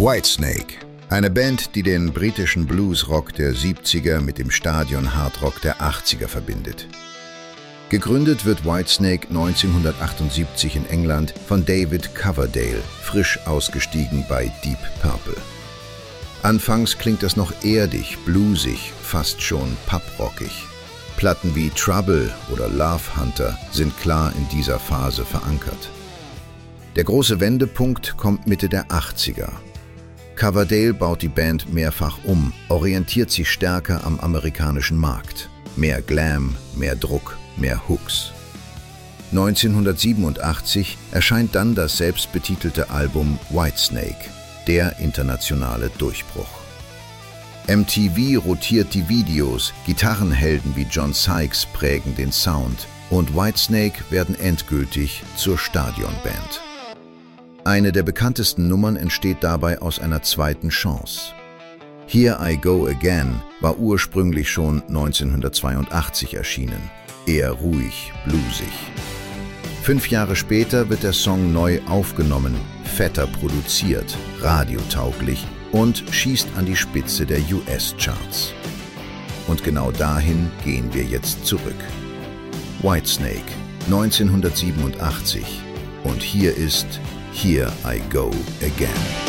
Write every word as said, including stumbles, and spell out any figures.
Whitesnake, eine Band, die den britischen Bluesrock der siebziger mit dem Stadion-Hardrock der achtziger verbindet. Gegründet wird Whitesnake neunzehnhundertachtundsiebzig in England von David Coverdale, frisch ausgestiegen bei Deep Purple. Anfangs klingt das noch erdig, bluesig, fast schon pubrockig. Platten wie Trouble oder Love Hunter sind klar in dieser Phase verankert. Der große Wendepunkt kommt Mitte der achtziger. Coverdale baut die Band mehrfach um, orientiert sich stärker am amerikanischen Markt. Mehr Glam, mehr Druck, mehr Hooks. neunzehnhundertsiebenundachtzig erscheint dann das selbstbetitelte Album Whitesnake, der internationale Durchbruch. M T V rotiert die Videos, Gitarrenhelden wie John Sykes prägen den Sound und Whitesnake werden endgültig zur Stadionband. Eine der bekanntesten Nummern entsteht dabei aus einer zweiten Chance. Here I Go Again war ursprünglich schon neunzehnhundertzweiundachtzig erschienen, eher ruhig, bluesig. Fünf Jahre später wird der Song neu aufgenommen, fetter produziert, radiotauglich und schießt an die Spitze der U S-Charts. Und genau dahin gehen wir jetzt zurück. Whitesnake, neunzehnhundertsiebenundachtzig. Und hier ist Here I Go Again.